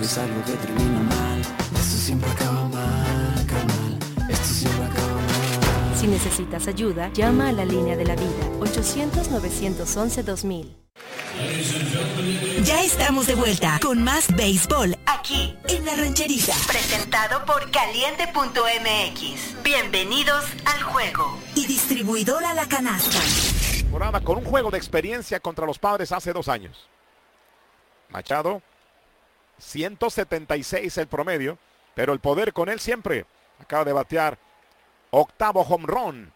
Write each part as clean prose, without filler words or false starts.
Es algo que termina mal, esto siempre acaba mal, carnal, esto siempre acaba mal. Si necesitas ayuda, llama a la línea de la vida, 800-911-2000. Ya estamos de vuelta con más béisbol, aquí en La Rancherita. Presentado por Caliente.mx. Bienvenidos al juego. Y distribuidora La Canasta. Con un juego de experiencia contra los Padres hace 2 años. Machado, 176 el promedio, pero el poder con él siempre. Acaba de batear 8º home run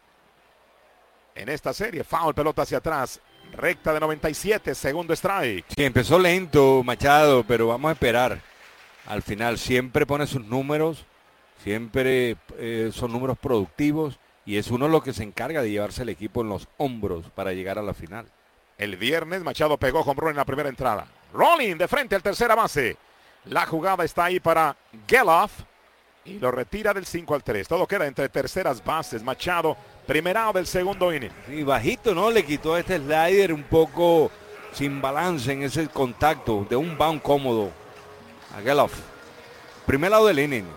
en esta serie. Foul, pelota hacia atrás, recta de 97, segundo strike. Sí, empezó lento Machado, pero vamos a esperar. Al final siempre pone sus números, siempre son números productivos y es uno lo que se encarga de llevarse el equipo en los hombros para llegar a la final. El viernes Machado pegó home run en la primera entrada. Rolling de frente al tercera base. La jugada está ahí para Geloff y lo retira del 5-3. Todo queda entre terceras bases. Machado, primer out del segundo inning. Sí, bajito, ¿no? Le quitó este slider un poco sin balance en ese contacto de un bound cómodo a Geloff. Primer out del inning.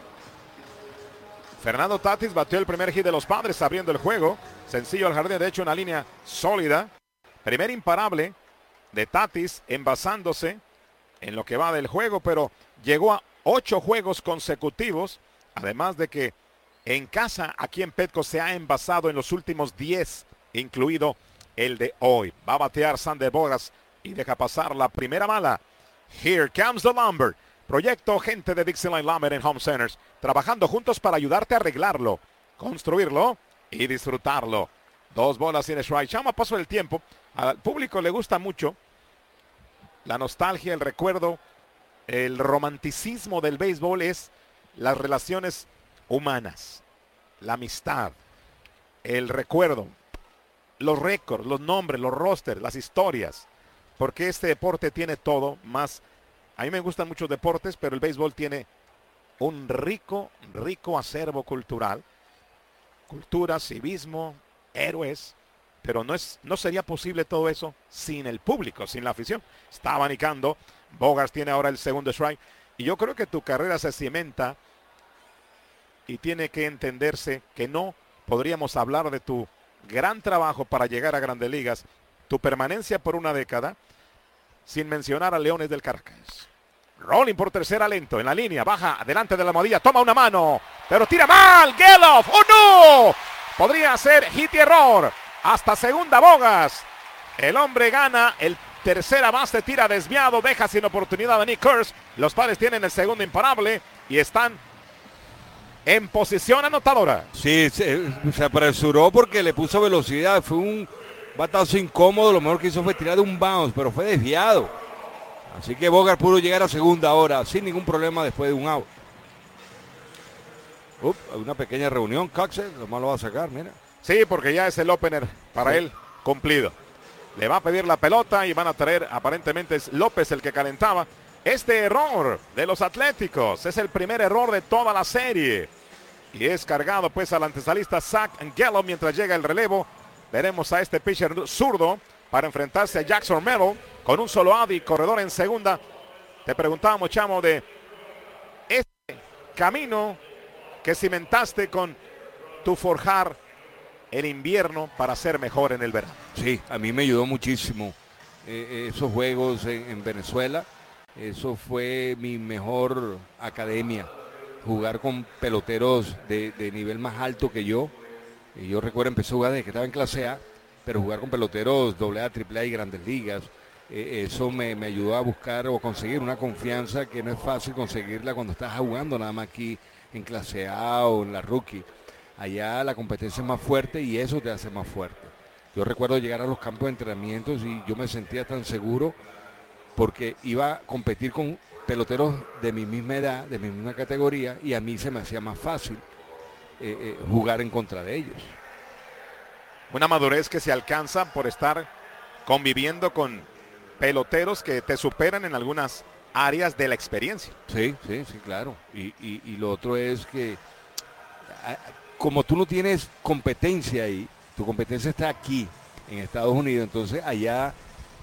Fernando Tatis batió el primer hit de los Padres abriendo el juego. Sencillo al jardín, de hecho una línea sólida. Primer imparable de Tatis envasándose en lo que va del juego, pero llegó a 8 juegos consecutivos, además de que en casa aquí en Petco se ha envasado en los últimos 10, incluido el de hoy. Va a batear Sander Bogaerts y deja pasar la primera bala. Here comes the lumber. Proyecto gente de Dixieline Lumber en Home Centers, trabajando juntos para ayudarte a arreglarlo, construirlo y disfrutarlo. 2 bolas sin strike. Chama, paso del tiempo. Al público le gusta mucho la nostalgia, el recuerdo, el romanticismo del béisbol es las relaciones humanas, la amistad, el recuerdo, los récords, los nombres, los rosters, las historias, porque este deporte tiene todo más. A mí me gustan muchos deportes, pero el béisbol tiene un rico acervo cultural, cultura, civismo, héroes. Pero no sería posible todo eso sin el público, sin la afición. Está abanicando. Bogaerts tiene ahora el segundo strike. Y yo creo que tu carrera se cimenta y tiene que entenderse que no podríamos hablar de tu gran trabajo para llegar a Grandes Ligas, tu permanencia por una década, sin mencionar a Leones del Caracas. Rolling por tercera lento en la línea, baja adelante de la modilla, toma una mano, pero tira mal. Geloff, ¡oh no! Podría ser hit y error. Hasta segunda Bogaerts. El hombre gana el tercera base, tira desviado, deja sin oportunidad a Nick Kurz. Los Padres tienen el segundo imparable y están en posición anotadora. Sí, se apresuró porque le puso velocidad. Fue un batazo incómodo. Lo mejor que hizo fue tirar de un bounce, pero fue desviado. Así que Bogaerts pudo llegar a segunda ahora sin ningún problema después de un out. Una pequeña reunión. Coxer, lo más lo va a sacar, mira. Sí, porque ya es el opener para él cumplido. Le va a pedir la pelota y van a traer, aparentemente es López el que calentaba. Este error de los Atléticos es el primer error de toda la serie. Y es cargado pues al antesalista Zach Geloff mientras llega el relevo. Veremos a este pitcher zurdo para enfrentarse a Jackson Merrill con un solo out y corredor en segunda. Te preguntábamos, Chamo, de este camino que cimentaste con tu forjar el invierno para ser mejor en el verano. Sí, a mí me ayudó muchísimo esos juegos en Venezuela. Eso fue mi mejor academia, jugar con peloteros de nivel más alto que yo. Y yo recuerdo empecé a jugar desde que estaba en clase A, pero jugar con peloteros AA, AAA y Grandes Ligas, eso me ayudó a buscar o conseguir una confianza que no es fácil conseguirla cuando estás jugando nada más aquí en clase A o en la rookie. Allá la competencia es más fuerte y eso te hace más fuerte. Yo recuerdo llegar a los campos de entrenamientos y yo me sentía tan seguro porque iba a competir con peloteros de mi misma edad, de mi misma categoría, y a mí se me hacía más fácil jugar en contra de ellos. Una madurez que se alcanza por estar conviviendo con peloteros que te superan en algunas áreas de la experiencia. Sí, claro. Y lo otro es que como tú no tienes competencia ahí, tu competencia está aquí en Estados Unidos, entonces allá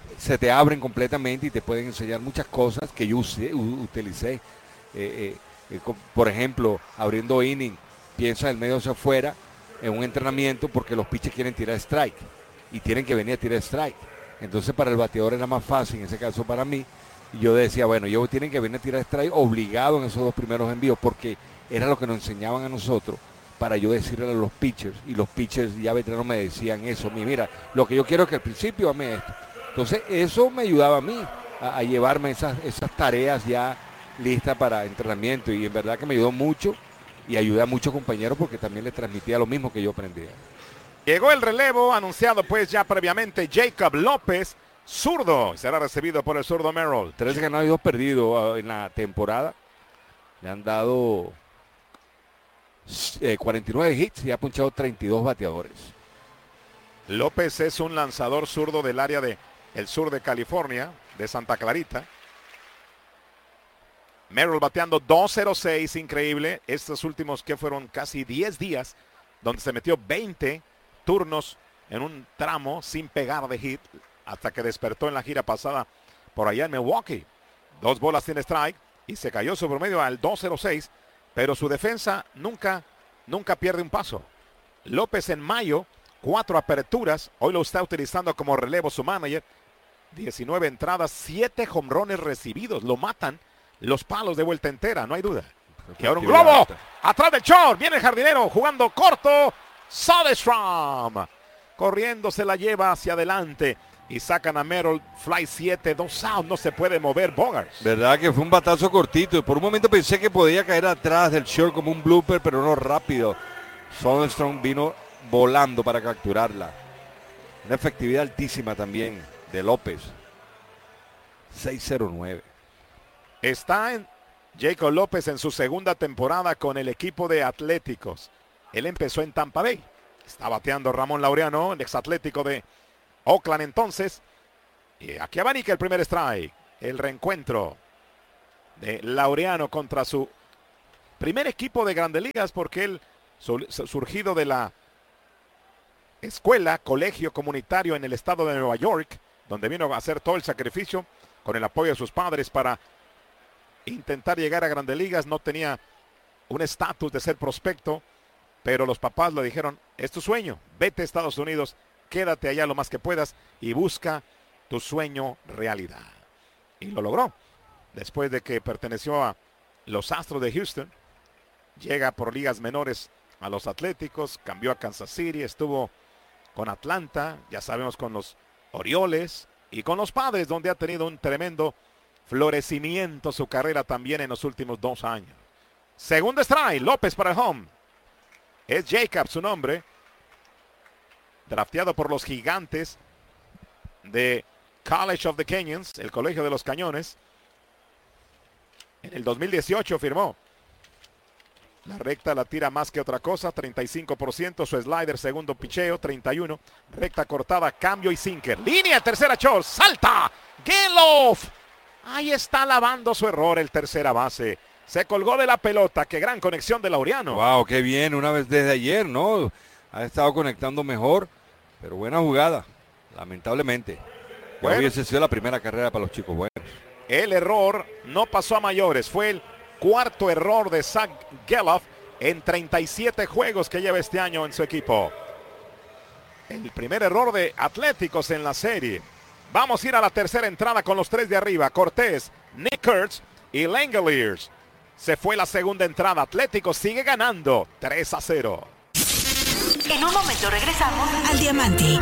se te abren completamente y te pueden enseñar muchas cosas que yo utilicé. Por ejemplo, abriendo inning, piensa del medio hacia afuera en un entrenamiento porque los pitchers quieren tirar strike y tienen que venir a tirar strike. Entonces para el bateador era más fácil, en ese caso para mí, y yo decía, bueno, ellos tienen que venir a tirar strike obligado en esos 2 primeros envíos porque era lo que nos enseñaban a nosotros para yo decirle a los pitchers, y los pitchers ya veteranos me decían eso, mira, lo que yo quiero es que al principio ame esto. Entonces eso me ayudaba a mí a llevarme esas tareas ya listas para entrenamiento, y en verdad que me ayudó mucho y ayudé a muchos compañeros porque también les transmitía lo mismo que yo aprendía. Llegó el relevo anunciado pues ya previamente, Jacob López, zurdo, y será recibido por el zurdo Merrill. 13 ganados y 2 perdidos en la temporada. Le han dado 49 hits y ha punchado 32 bateadores. López es un lanzador zurdo del área del sur de California, de Santa Clarita. Merrill bateando 2.06, increíble. Estos últimos que fueron casi 10 días, donde se metió 20 turnos en un tramo sin pegar de hit, hasta que despertó en la gira pasada por allá en Milwaukee. 2 bolas sin strike y se cayó su promedio al 2.06, pero su defensa nunca pierde un paso. López en mayo, 4 aperturas, hoy lo está utilizando como relevo su manager. 19 entradas, 7 jonrones recibidos, lo matan los palos de vuelta entera, no hay duda. Y ahora un globo, atrás del short, viene el jardinero jugando corto, Soderstrom, corriendo se la lleva hacia adelante y sacan a Merrill, fly 7, 2 out, no se puede mover Bogaerts. Verdad que fue un batazo cortito, por un momento pensé que podía caer atrás del short como un blooper, pero no rápido. Soderstrom vino volando para capturarla. Una efectividad altísima también de López. 6.09. Está en Jacob López en su segunda temporada con el equipo de Atléticos. Él empezó en Tampa Bay. Está bateando Ramón Laureano, el exatlético de Oakland entonces. Y aquí abanica el primer strike. El reencuentro de Laureano contra su primer equipo de Grandes Ligas, porque él surgido de la escuela, colegio comunitario en el estado de Nueva York, donde vino a hacer todo el sacrificio con el apoyo de sus padres para intentar llegar a Grandes Ligas. No tenía un estatus de ser prospecto, pero los papás le dijeron, es tu sueño, vete a Estados Unidos, quédate allá lo más que puedas y busca tu sueño realidad. Y lo logró. Después de que perteneció a los Astros de Houston, llega por ligas menores a los Atléticos, cambió a Kansas City, estuvo con Atlanta, ya sabemos, con los Orioles y con los Padres, donde ha tenido un tremendo florecimiento su carrera también en los últimos 2 años. Segundo strike, López para el home. Es Jacob su nombre, drafteado por los Gigantes de College of the Canyons, el Colegio de los Cañones. En el 2018 firmó. La recta la tira más que otra cosa, 35%, su slider, segundo picheo, 31%, recta cortada, cambio y sinker. Línea, tercera short, salta, Gelof. Ahí está lavando su error el tercera base. Se colgó de la pelota, qué gran conexión de Laureano. Wow, qué bien, una vez desde ayer, ¿no? Ha estado conectando mejor, pero buena jugada, lamentablemente. Bueno, hubiese sido la primera carrera para los chicos buenos. El error no pasó a mayores, fue el 4º error de Zach Gelof en 37 juegos que lleva este año en su equipo. El primer error de Atléticos en la serie. Vamos a ir a la tercera entrada con los 3 de arriba. Cortés, Nick Kurtz y Langeliers. Se fue la segunda entrada. Atléticos sigue ganando 3-0. En un momento regresamos al Diamante.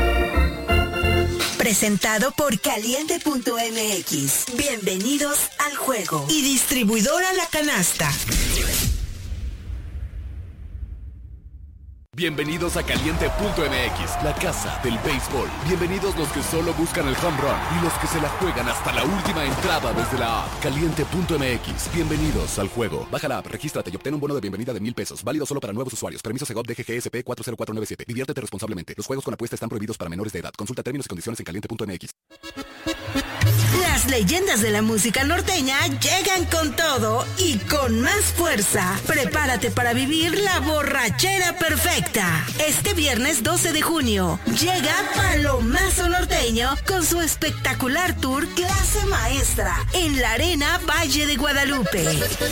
Presentado por Caliente.mx. Bienvenidos al juego. Y distribuidora La Canasta. Bienvenidos a Caliente.mx, la casa del béisbol. Bienvenidos los que solo buscan el home run y los que se la juegan hasta la última entrada desde la app. Caliente.mx, bienvenidos al juego. Baja la app, regístrate y obtén un bono de bienvenida de $1,000. Válido solo para nuevos usuarios. Permiso Segov DGGSP 40497. Diviértete responsablemente. Los juegos con apuesta están prohibidos para menores de edad. Consulta términos y condiciones en Caliente.mx. Las leyendas de la música norteña llegan con todo y con más fuerza. Prepárate para vivir la borrachera perfecta. Este viernes 12 de junio llega Palomazo Norteño con su espectacular tour Clase Maestra en la Arena Valle de Guadalupe.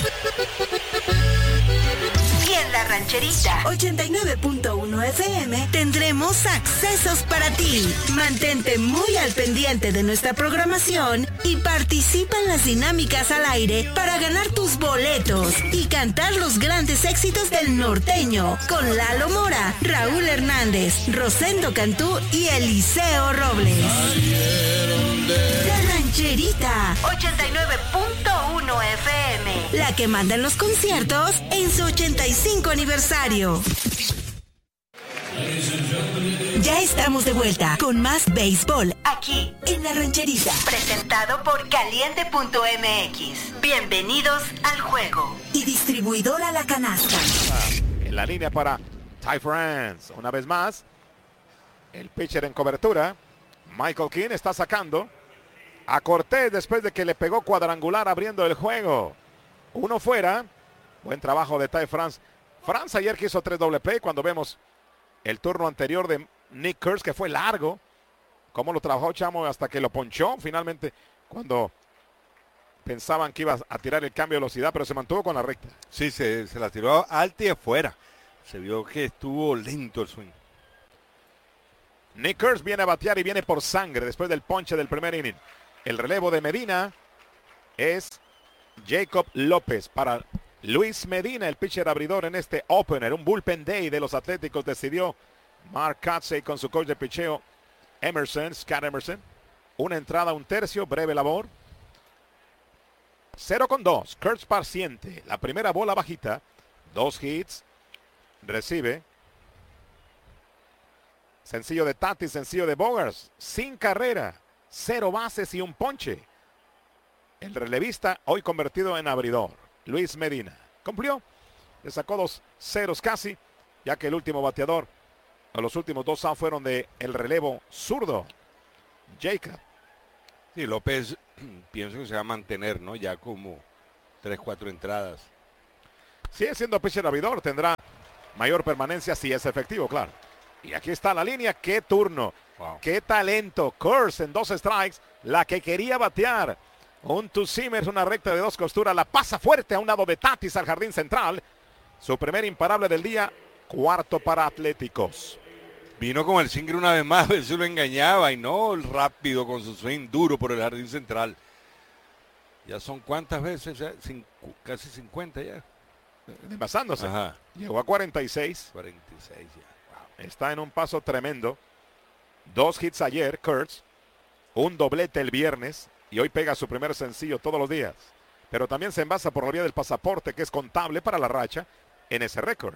Y en la Rancherita 89.1 FM tendremos accesos para ti. Mantente muy al pendiente de nuestra programación y participa en las dinámicas al aire para ganar tus boletos y cantar los grandes éxitos del norteño con Lalo Mora, Raúl Hernández, Rosendo Cantú y Eliseo Robles. La Rancherita 89.1 FM, la que manda en los conciertos en su 85 aniversario. Ya estamos de vuelta con más béisbol aquí en La Rancherita. Presentado por Caliente.mx. Bienvenidos al juego. Y distribuidora La Canasta. En la línea para Ty France. Una vez más, el pitcher en cobertura. Michael King está sacando a Cortés después de que le pegó cuadrangular abriendo el juego. Uno fuera. Buen trabajo de Ty France. France ayer que hizo 3 doble play cuando vemos el turno anterior de Nick Kurtz, que fue largo. Cómo lo trabajó Chamo hasta que lo ponchó finalmente cuando pensaban que iba a tirar el cambio de velocidad, pero se mantuvo con la recta. Sí, se la tiró alta y afuera. Se vio que estuvo lento el swing. Nick Kurtz viene a batear y viene por sangre después del ponche del primer inning. El relevo de Medina es Jacob López para Luis Medina, el pitcher abridor en este opener. Un bullpen day de los Atléticos decidió Mark Kotsay con su coach de picheo Scott Emerson. Una entrada, un tercio, breve labor. 0-2. Kurtz paciente. La primera bola bajita. 2 hits. Recibe. Sencillo de Tatis, sencillo de Bogaerts. Sin carrera. 0 bases y un ponche. El relevista hoy convertido en abridor. Luis Medina. Cumplió. Le sacó 2 ceros casi. Ya que el último bateador. Los últimos 2 outs fueron de el relevo zurdo. Jacob. Sí, López pienso que se va a mantener, ¿no? Ya como 3-4 entradas. Sigue siendo pitcher abridor. Tendrá mayor permanencia si es efectivo, claro. Y aquí está la línea. ¡Qué turno! Wow. ¡Qué talento! Kurtz en 2 strikes. La que quería batear. Un two-seamer, una recta de 2 costuras. La pasa fuerte a un lado de Tatis al jardín central. Su primer imparable del día. Cuarto para Atléticos. Vino con el single una vez más, a ver si lo engañaba y no rápido con su swing duro por el jardín central. Ya son cuántas veces, ya, casi 50 ya. Desbasándose. Ajá. Llegó a 46. 46 ya. Wow. Está en un paso tremendo. 2 hits ayer, Kurtz. Un doblete el viernes. Y hoy pega su primer sencillo todos los días. Pero también se envasa por la vía del pasaporte, que es contable para la racha en ese récord.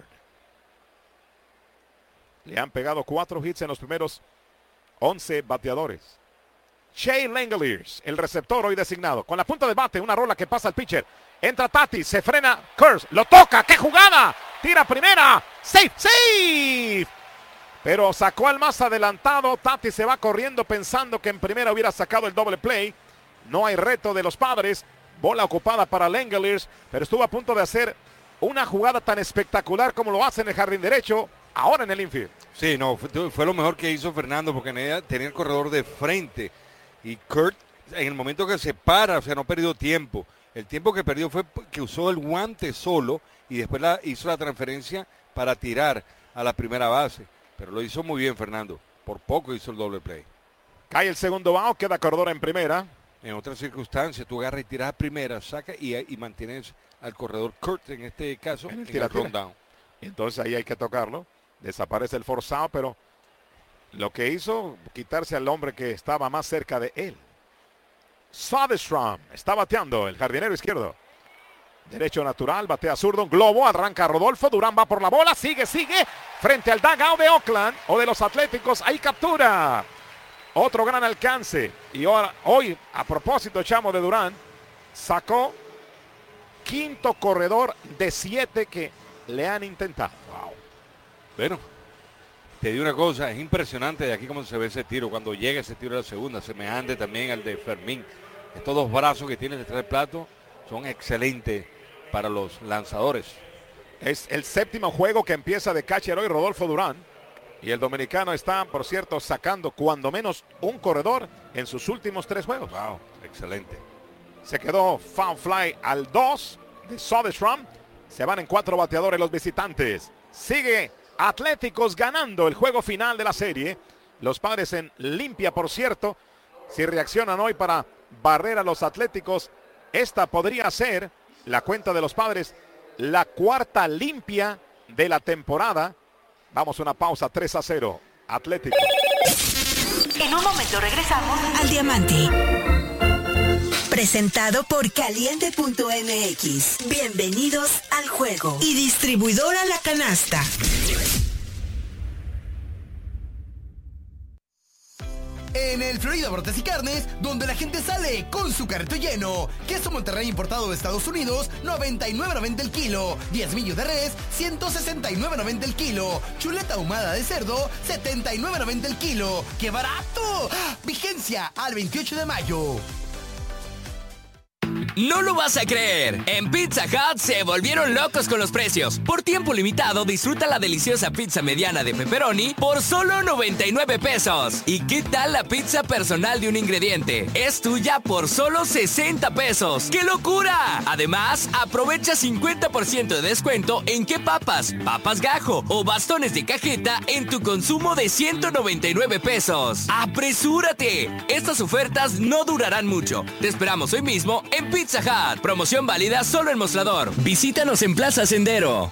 Le han pegado 4 hits en los primeros 11 bateadores. Shea Langeliers, el receptor hoy designado. Con la punta de bate, una rola que pasa al pitcher. Entra Tatis, se frena Kurtz, lo toca, ¡qué jugada! Tira primera, ¡safe, safe! Pero sacó al más adelantado. Tatis se va corriendo pensando que en primera hubiera sacado el doble play. No hay reto de los Padres. Bola ocupada para Langeliers, pero estuvo a punto de hacer una jugada tan espectacular como lo hace en el jardín derecho. Ahora en el infield. Sí, no, fue lo mejor que hizo Fernando porque tenía el corredor de frente. Y Kurt, en el momento que se para, o sea, no perdió tiempo. El tiempo que perdió fue que usó el guante solo y después hizo la transferencia para tirar a la primera base. Pero lo hizo muy bien Fernando. Por poco hizo el doble play. Cae el segundo out, queda Cordora en primera. En otras circunstancias, tú agarras y tiras a primera, saca y mantienes al corredor Kurt, en este caso, en el rundown. Entonces ahí hay que tocarlo. Desaparece el forzado, pero lo que hizo, quitarse al hombre que estaba más cerca de él. Soderstrom está bateando, el jardinero izquierdo. Derecho natural, batea zurdo, un globo, arranca Rodolfo, Durán va por la bola, sigue, frente al dugout de Oakland o de los Atléticos, hay captura. Otro gran alcance. Y ahora, hoy, a propósito, Chamo, de Durán, sacó quinto corredor de 7 que le han intentado. Wow. Bueno, te digo una cosa, es impresionante de aquí cómo se ve ese tiro, cuando llega ese tiro a la segunda, semejante también al de Fermín. Estos dos brazos que tiene detrás del plato son excelentes para los lanzadores. Es el séptimo juego que empieza de catcher hoy Rodolfo Durán. Y el dominicano está, por cierto, sacando cuando menos un corredor en sus últimos 3 juegos. Wow, excelente. Se quedó foul fly al 2 de Soderstrom. Se van en 4 bateadores los visitantes. Sigue Atléticos ganando el juego final de la serie. Los Padres en limpia, por cierto. Si reaccionan hoy para barrer a los Atléticos, esta podría ser la cuenta de los Padres, la cuarta limpia de la temporada. Vamos a una pausa, 3-0, Atlético. En un momento regresamos al Diamante. Presentado por Caliente.mx. Bienvenidos al juego. Y distribuidora La Canasta. En el Florida Brotes y Carnes, donde la gente sale con su carrito lleno. Queso Monterrey importado de Estados Unidos, $99.90 el kilo. 10 millos de res, $169.90 el kilo. Chuleta ahumada de cerdo, $79.90 el kilo. ¡Qué barato! ¡Ah! Vigencia al 28 de mayo. No lo vas a creer. En Pizza Hut se volvieron locos con los precios. Por tiempo limitado, disfruta la deliciosa pizza mediana de pepperoni por solo 99 pesos. ¿Y qué tal la pizza personal de un ingrediente? Es tuya por solo 60 pesos. ¡Qué locura! Además, aprovecha 50% de descuento en qué papas, papas gajo o bastones de cajeta en tu consumo de 199 pesos. ¡Apresúrate! Estas ofertas no durarán mucho. Te esperamos hoy mismo en Pizza Hut. Promoción válida solo en Mostrador. Visítanos en Plaza Sendero.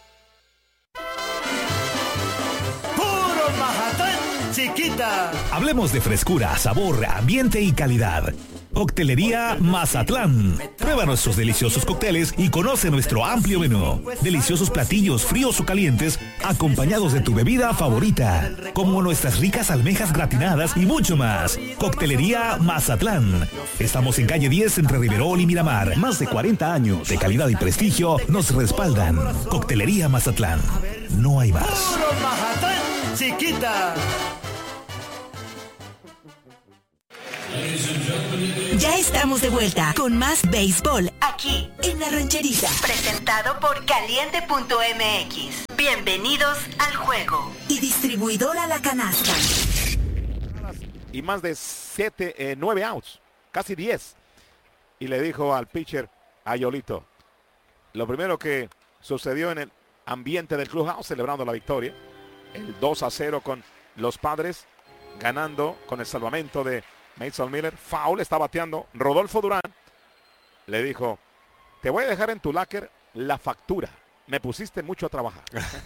¡Puro Mazatlán, chiquita! Hablemos de frescura, sabor, ambiente y calidad. Coctelería Mazatlán. Prueba nuestros deliciosos cócteles y conoce nuestro amplio menú. Deliciosos platillos fríos o calientes acompañados de tu bebida favorita, como nuestras ricas almejas gratinadas y mucho más. Coctelería Mazatlán. Estamos en calle 10 entre Riverol y Miramar. Más de 40 años de calidad y prestigio nos respaldan. Coctelería Mazatlán. No hay más. ¡Puro Mazatlán, chiquita! Ya estamos de vuelta con más béisbol aquí en La Rancherita. Presentado por Caliente.mx. Bienvenidos al juego. Y distribuidora La Canasta. Y más de 9 outs, casi 10. Y le dijo al pitcher, a Yolito, lo primero que sucedió en el ambiente del clubhouse, celebrando la victoria, el 2-0 con los Padres, ganando con el salvamento de Mason Miller. Foul, está bateando Rodolfo Durán. Le dijo, te voy a dejar en tu locker la factura. Me pusiste mucho a trabajar.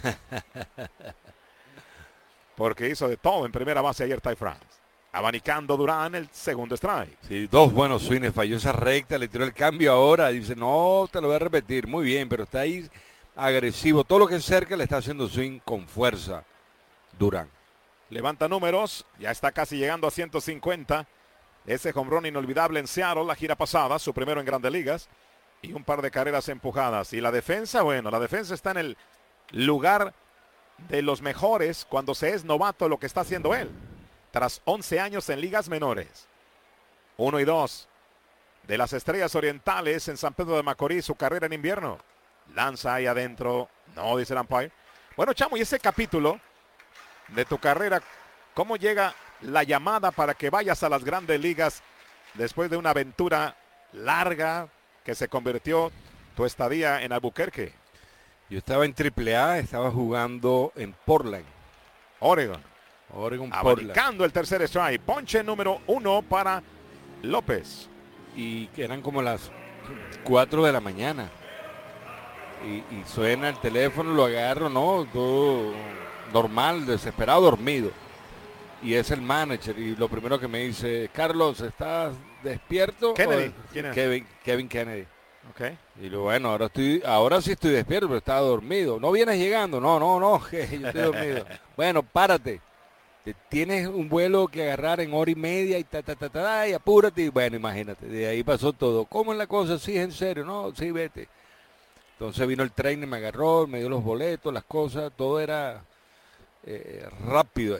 Porque hizo de todo en primera base ayer Ty France. Abanicando Durán el segundo strike. Sí, 2 buenos swings, falló esa recta, le tiró el cambio ahora. Dice, no, te lo voy a repetir. Muy bien, pero está ahí agresivo. Todo lo que es cerca le está haciendo swing con fuerza Durán. Levanta números, ya está casi llegando a 150. Ese jonrón inolvidable en Seattle la gira pasada, su primero en Grandes Ligas. Y un par de carreras empujadas. Y la defensa, bueno, la defensa está en el lugar de los mejores cuando se es novato, lo que está haciendo él. Tras 11 años en ligas menores. 1-2 de las Estrellas Orientales en San Pedro de Macorís, su carrera en invierno. Lanza ahí adentro, no, dice el umpire. Bueno, Chamo, y ese capítulo de tu carrera, ¿cómo llega la llamada para que vayas a las Grandes Ligas después de una aventura larga que se convirtió tu estadía en Albuquerque? Yo estaba en AAA, estaba jugando en Portland, Oregon, Portland. Abanicando el tercer strike. Ponche número 1 para López. Y que eran como las 4 de la mañana. Y suena el teléfono, lo agarro, no, todo normal, desesperado, dormido. Y es el manager y lo primero que me dice, Carlos, ¿estás despierto? Kennedy. ¿Quién es? Kevin Kennedy. Okay. Y lo bueno, ahora sí estoy despierto, pero estaba dormido. ¿No vienes llegando? No, que yo estoy dormido. Bueno, párate. Tienes un vuelo que agarrar en hora y media y y apúrate. Y bueno, imagínate, de ahí pasó todo. ¿Cómo es la cosa? Sí, en serio, no, sí, vete. Entonces vino el trainer, me agarró, me dio los boletos, las cosas, todo era rápido ahí.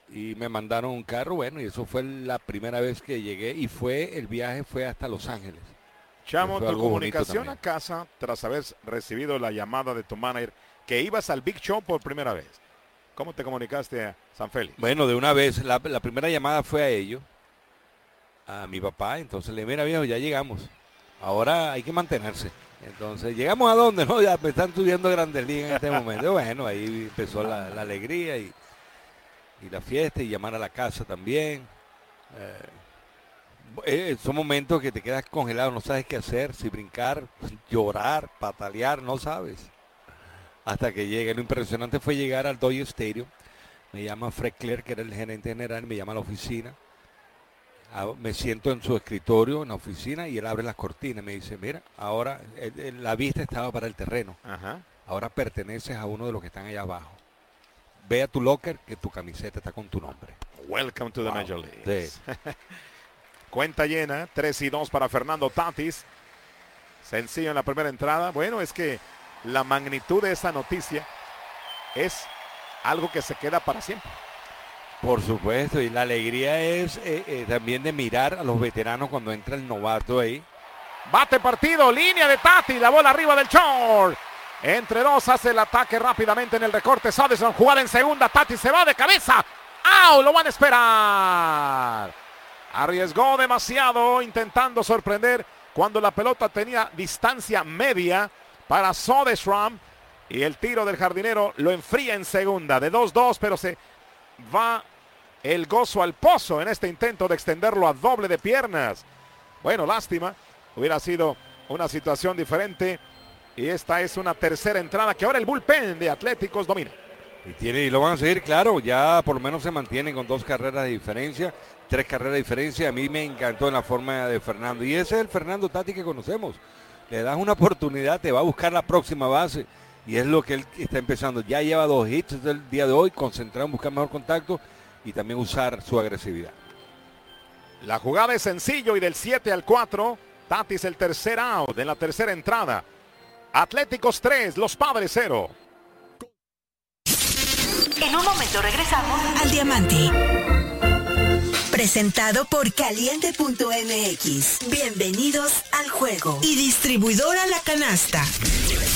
y me mandaron un carro, bueno, y eso fue la primera vez que llegué y el viaje fue hasta Los Ángeles. Chamo, tu comunicación bonito a casa tras haber recibido la llamada de tu manager que ibas al Big Show por primera vez. ¿Cómo te comunicaste a San Félix? Bueno, de una vez, la primera llamada fue a ellos, a mi papá, entonces le dije, mira viejo, ya llegamos, ahora hay que mantenerse. Entonces, ¿llegamos a dónde? No, ya me están subiendo Grandes Ligas en este momento. Bueno, ahí empezó la alegría y la fiesta y llamar a la casa también. Son momentos que te quedas congelado, no sabes qué hacer, si brincar, llorar, patalear, no sabes. Hasta que llegue. Lo impresionante fue llegar al Dodger Stadium. Me llama Fred Claire, que era el gerente general, me llama a la oficina. Me siento en su escritorio, en la oficina, y él abre las cortinas. Me dice, mira, ahora la vista estaba para el terreno. Ajá. Ahora perteneces a uno de los que están allá abajo. Ve a tu locker que tu camiseta está con tu nombre. Welcome to the Major League. Sí. Cuenta llena, 3-2 para Fernando Tatis. Sencillo en la primera entrada. Bueno, es que la magnitud de esa noticia es algo que se queda para siempre. Por supuesto, y la alegría es también de mirar a los veteranos cuando entra el novato ahí. Bate partido, línea de Tatis, la bola arriba del short. Entre dos hace el ataque rápidamente en el recorte. Soderstrom, jugada en segunda, Tatis se va de cabeza. ¡Au! Lo van a esperar. Arriesgó demasiado intentando sorprender cuando la pelota tenía distancia media para Soderstrom. Y el tiro del jardinero lo enfría en segunda de 2-2, pero se va el gozo al pozo en este intento de extenderlo a doble de piernas. Bueno, lástima, hubiera sido una situación diferente. Y esta es una tercera entrada que ahora el bullpen de Atléticos domina. Y lo van a seguir, claro, ya por lo menos se mantienen con 2 carreras de diferencia, 3 carreras de diferencia. A mí me encantó en la forma de Fernando. Y ese es el Fernando Tatis que conocemos. Le das una oportunidad, te va a buscar la próxima base. Y es lo que él está empezando. Ya lleva 2 hits el día de hoy, concentrado en buscar mejor contacto y también usar su agresividad. La jugada es sencillo y del 7 al 4, Tatis el tercer out en la tercera entrada. Atléticos 3, Los Padres 0. En un momento regresamos al Diamante. Presentado por Caliente.mx. Bienvenidos al juego. Y distribuidora La Canasta.